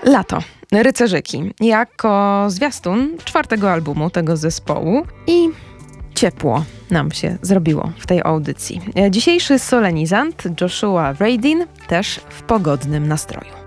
Lato. Rycerzyki. Jako zwiastun 4. albumu tego zespołu i ciepło nam się zrobiło w tej audycji. Dzisiejszy solenizant Joshua Radin też w pogodnym nastroju.